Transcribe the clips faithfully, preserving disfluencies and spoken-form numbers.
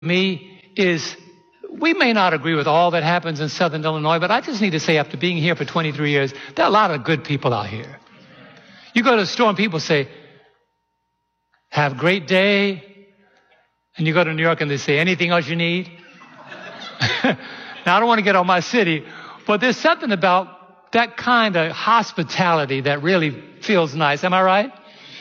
me is we may not agree with all that happens in Southern Illinois, but I just need to say after being here for twenty-three years, there are a lot of good people out here. You go to the store and people say, have a great day. And you go to New York and they say, anything else you need? Now, I don't want to get on my city, but there's something about that kind of hospitality that really feels nice. Am I right?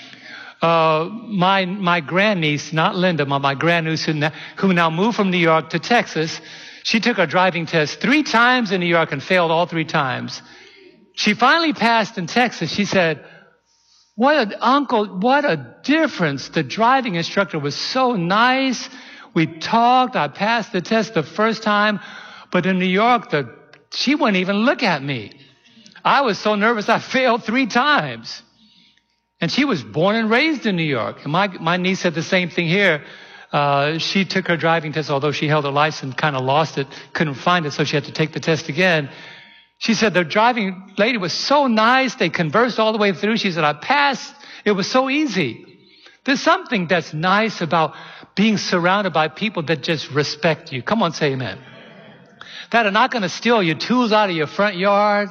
Uh, my, my grandniece, not Linda, but my grandniece who now, who now moved from New York to Texas, she took her driving test three times in New York and failed all three times. She finally passed in Texas. She said, what a, uncle, what a difference. The driving instructor was so nice. We talked. I passed the test the first time. But in New York, the, she wouldn't even look at me. I was so nervous I failed three times. And she was born and raised in New York. And my, my niece said the same thing here. Uh, she took her driving test, although she held her license, kind of lost it, couldn't find it, so she had to take the test again. She said the driving lady was so nice. They conversed all the way through. She said, I passed. It was so easy. There's something that's nice about being surrounded by people that just respect you. Come on, say amen. That are not going to steal your tools out of your front yard.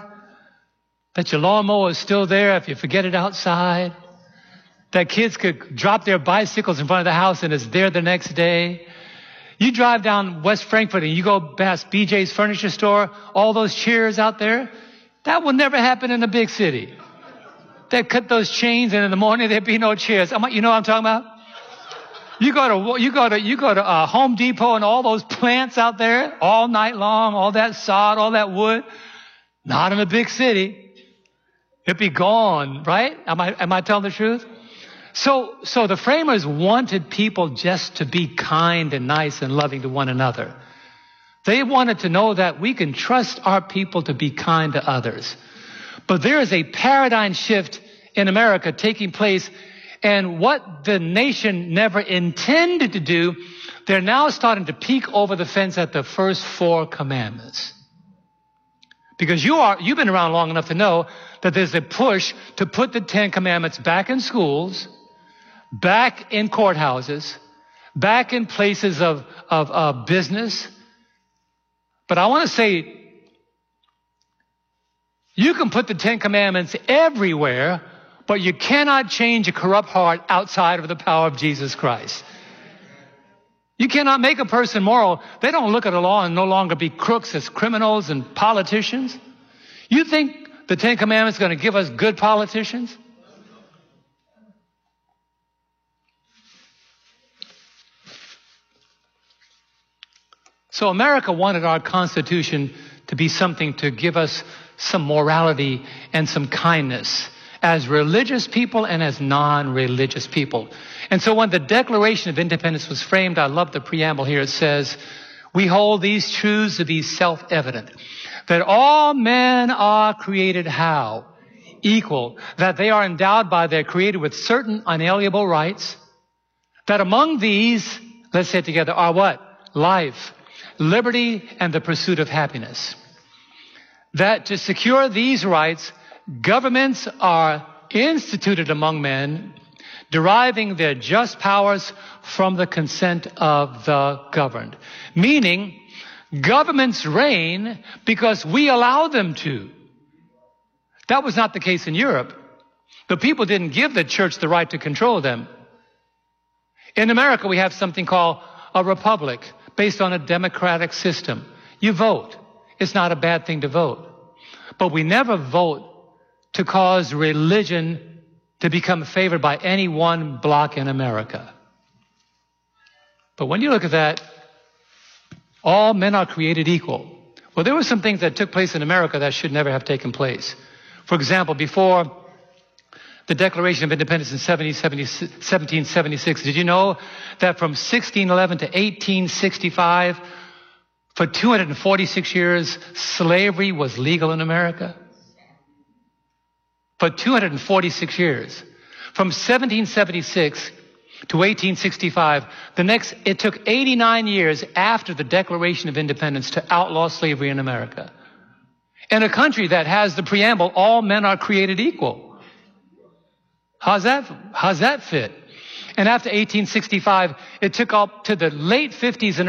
That your lawnmower is still there if you forget it outside. That kids could drop their bicycles in front of the house and it's there the next day. You drive down West Frankfort and you go past B J's Furniture Store, all those chairs out there. That will never happen in a big city. They'd cut those chains and in the morning there'd be no chairs. You know what I'm talking about? You go to, you go to, you go to uh, Home Depot and all those plants out there all night long, all that sod, all that wood. Not in a big city. It'd be gone, right? Am I, am I telling the truth? So, so the framers wanted people just to be kind and nice and loving to one another. They wanted to know that we can trust our people to be kind to others. But there is a paradigm shift in America taking place, and what the nation never intended to do, they're now starting to peek over the fence at the first four commandments. Because you are, you've been around long enough to know that there's a push to put the Ten Commandments back in schools, back in courthouses, back in places of, of, of business. But I want to say, you can put the Ten Commandments everywhere, but you cannot change a corrupt heart outside of the power of Jesus Christ. You cannot make a person moral. They don't look at the law and no longer be crooks as criminals and politicians. You think the Ten Commandments are going to give us good politicians? So America wanted our Constitution to be something to give us some morality and some kindness as religious people and as non-religious people. And so when the Declaration of Independence was framed, I love the preamble here. It says, we hold these truths to be self-evident, that all men are created how? Equal, that they are endowed by their Creator with certain unalienable rights, that among these, let's say it together, are what? Life, liberty, and the pursuit of happiness. That to secure these rights, governments are instituted among men, deriving their just powers from the consent of the governed. Meaning, governments reign because we allow them to. That was not the case in Europe. The people didn't give the church the right to control them. In America, we have something called a republic based on a democratic system. You vote. It's not a bad thing to vote. But we never vote to cause religion to become favored by any one bloc in America. But when you look at that, all men are created equal. Well, there were some things that took place in America that should never have taken place. For example, before the Declaration of Independence in seventeen seventy-six, did you know that from sixteen eleven to eighteen sixty-five, for two hundred forty-six years, slavery was legal in America? For two hundred forty-six years. From seventeen seventy-six to eighteen sixty-five, the next, it took eighty-nine years after the Declaration of Independence to outlaw slavery in America. In a country that has the preamble, all men are created equal. How's that, how's that fit? And after eighteen sixty-five, it took up to the late fifties and